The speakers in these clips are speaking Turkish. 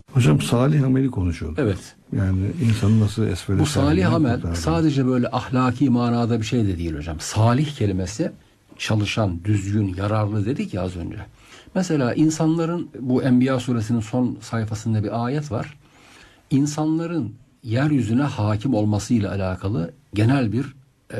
Hocam salih ameli konuşuyorduk. Evet. Yani insanın nasıl esfere Bu salih amel kurtardığı. sadece böyle ahlaki manada bir şey de değil hocam. Salih kelimesi çalışan, düzgün, yararlı dedik ya az önce. Mesela insanların, bu Enbiya suresinin son sayfasında bir ayet var. İnsanların yeryüzüne hakim olmasıyla alakalı genel bir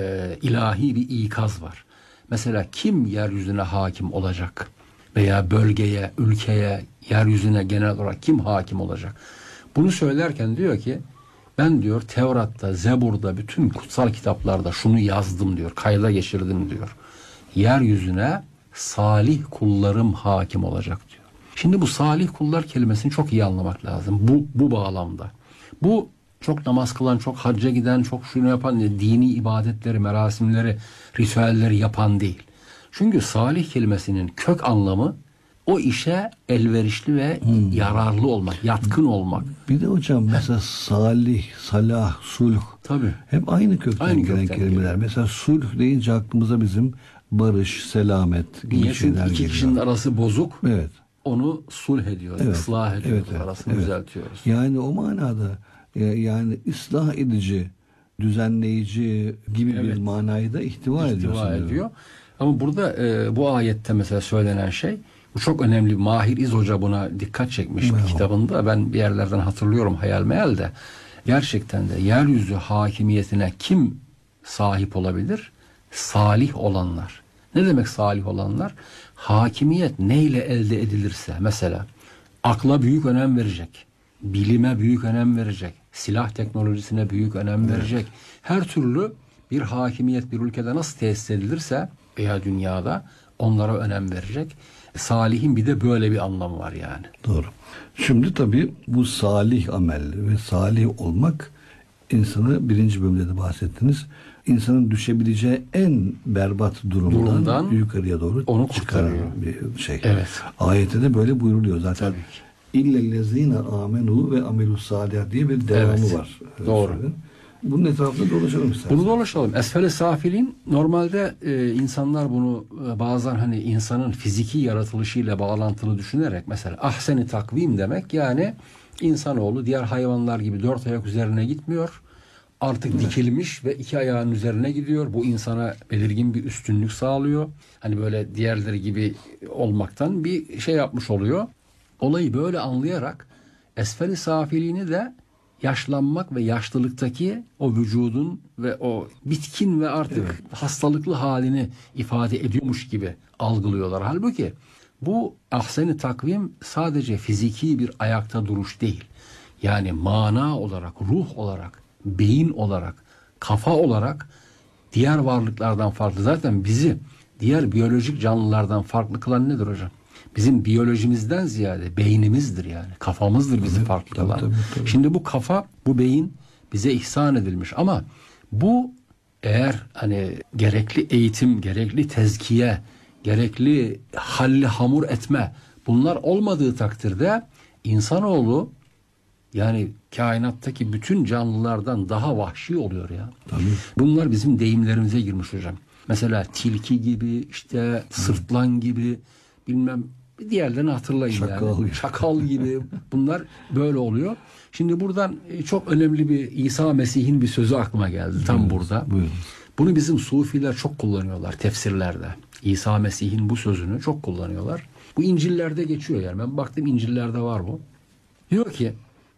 ilahi bir ikaz var. Mesela kim yeryüzüne hakim olacak? Veya bölgeye, ülkeye, yeryüzüne genel olarak kim hakim olacak? Bunu söylerken diyor ki, ben diyor Tevrat'ta, Zebur'da, bütün kutsal kitaplarda şunu yazdım diyor, kayda geçirdim diyor. Yeryüzüne salih kullarım hakim olacak diyor. Şimdi bu salih kullar kelimesini çok iyi anlamak lazım bu bağlamda. Bu çok namaz kılan, çok hacca giden, çok şunu yapan, dini ibadetleri, merasimleri, ritüelleri yapan değil. Çünkü salih kelimesinin kök anlamı o işe elverişli ve yararlı olmak, yatkın olmak. Bir de hocam mesela salih, salah, sulh. Tabii. Hep aynı kökten Aynı gelen kökten kelimeler. geliyor. Mesela sulh deyince aklımıza bizim barış, selamet gibi Niye? şeyler Çünkü iki geliyor. kişinin arası bozuk. Evet. Onu sulh ediyoruz, Evet. ıslah ediyoruz, Evet, arasını evet. düzeltiyoruz. Yani o manada yani ıslah edici, düzenleyici gibi bir manayı da ihtiva ediyor. İhtiva sanırım. ediyor. Ama burada bu ayette mesela söylenen şey, bu çok önemli. Mahir İz Hoca buna dikkat çekmiş bir kitabında. Ben bir yerlerden hatırlıyorum, hayal meyal de. Gerçekten de yeryüzü hakimiyetine kim sahip olabilir? Salih olanlar. Ne demek salih olanlar? Hakimiyet neyle elde edilirse, mesela akla büyük önem verecek, bilime büyük önem verecek, silah teknolojisine büyük önem verecek. Her türlü bir hakimiyet bir ülkede nasıl tesis edilirse veya dünyada onlara önem verecek. Salihin bir de böyle bir anlamı var yani. Doğru. Şimdi tabii bu salih amel ve salih olmak insanı birinci bölümde de bahsettiniz. İnsanın düşebileceği en berbat durumdan yukarıya doğru onu çıkaran kurtarıyor. bir şey. Evet. Ayette de böyle buyruluyor zaten. Tabii ki. İllellezine amenu ve amelus salih diye bir devamı var. Doğru. Bunun etrafında dolaşalım isterseniz. Bunu dolaşalım. Esfel-i safilin normalde insanlar bunu bazen hani insanın fiziki yaratılışıyla bağlantılı düşünerek, mesela ahsen-i takvim demek, yani insanoğlu diğer hayvanlar gibi dört ayak üzerine gitmiyor. Artık dikilmiş ve iki ayağın üzerine gidiyor. Bu insana belirgin bir üstünlük sağlıyor. Hani böyle diğerleri gibi olmaktan bir şey yapmış oluyor. Olayı böyle anlayarak esfel-i safiliğini de yaşlanmak ve yaşlılıktaki o vücudun ve o bitkin ve artık hastalıklı halini ifade ediyormuş gibi algılıyorlar. Halbuki bu ahsen-i takvim sadece fiziki bir ayakta duruş değil. Yani mana olarak, ruh olarak, beyin olarak, kafa olarak diğer varlıklardan farklı. Zaten bizi diğer biyolojik canlılardan farklı kılan nedir hocam? Bizim biyolojimizden ziyade beynimizdir yani. Kafamızdır bizi farklı kılan. Tabii. Şimdi bu kafa, bu beyin bize ihsan edilmiş ama bu eğer hani gerekli eğitim, gerekli tezkiye, gerekli halli hamur etme, bunlar olmadığı takdirde insanoğlu yani kainattaki bütün canlılardan daha vahşi oluyor ya. Tabii. Bunlar bizim deyimlerimize girmiş hocam. Mesela tilki gibi, işte sırtlan gibi, bilmem diğerlerini hatırlayın yani. Çakal gibi, bunlar böyle oluyor. Şimdi buradan çok önemli bir İsa Mesih'in bir sözü aklıma geldi tam burada. Buyurun. Bunu bizim sufiler çok kullanıyorlar tefsirlerde. İsa Mesih'in bu sözünü çok kullanıyorlar. Bu İncil'lerde geçiyor yani. Ben baktım İncil'lerde var bu. Diyor ki,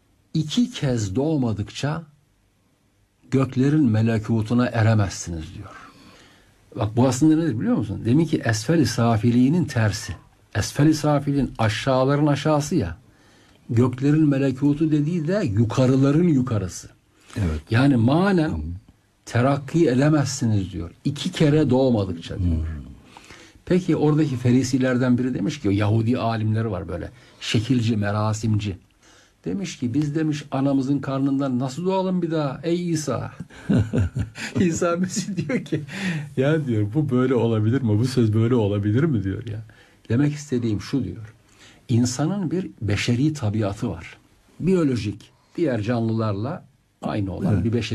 İki kez doğmadıkça göklerin melekutuna eremezsiniz diyor. Bak bu aslında nedir biliyor musun? Demin ki esfel-i safiliğinin tersi. Esfel-i safiliğin aşağıların aşağısı ya. Göklerin melekutu dediği de yukarıların yukarısı. Evet. Yani manen terakki edemezsiniz diyor. İki kere doğmadıkça diyor. Peki oradaki ferisilerden biri demiş ki, Yahudi alimleri var böyle şekilci, merasimci. Demiş ki biz demiş anamızın karnından nasıl doğalım bir daha ey İsa? İsa Mesih diyor ki ya diyor bu böyle olabilir mi? Bu söz böyle olabilir mi diyor ya. Demek istediğim şu diyor. İnsanın bir beşeri tabiatı var. Biyolojik, diğer canlılarla aynı olan bir beşeri